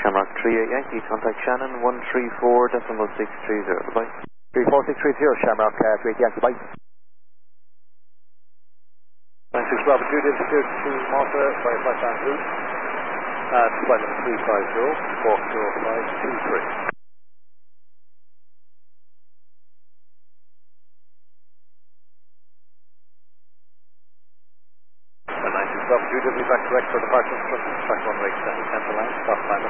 Shamrock 38 Yankee, contact Shannon 134.630, bye. 34630, Shamrock 38 Yankee, bye. 96 Bravo 2, altitude to Malta by flight time route at flight level 350, squawk 0523. 96 Bravo 2, back direct for departure instructions, track runway extended 10 to line, stop climb